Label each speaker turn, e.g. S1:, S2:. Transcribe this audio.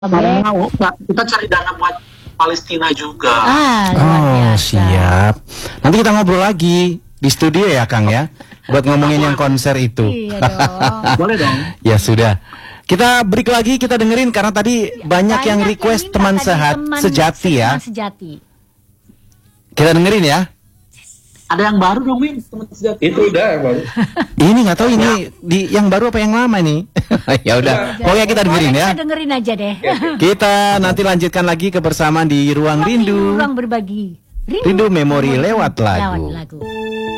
S1: Oke.
S2: Mau, kita cari dana buat Palestina juga.
S1: Luar biasa.
S3: Siap. Nanti kita ngobrol lagi di studio ya, Kang ya, buat ngomongin yang konser itu.
S1: Iya dong.
S2: Boleh dong.
S3: Ya sudah. Kita break lagi, kita dengerin karena tadi banyak yang request
S1: minta
S3: teman
S1: tadi
S3: sehat
S1: teman
S3: sejati ya.
S1: teman sejati.
S3: Kita dengerin ya.
S2: Ada yang baru dong, Min, teman sejati.
S4: Itu udah baru.
S3: Ini nggak tahu ini di yang baru apa yang lama nih. Ya udah. Pokoknya kita dengerin ya.
S1: Kita dengerin aja deh.
S3: Kita nanti lanjutkan lagi kebersamaan di Ruang Rindu.
S1: Ruang berbagi.
S3: Rindu memori lewat
S1: Lewat
S3: lagu.
S1: lagu.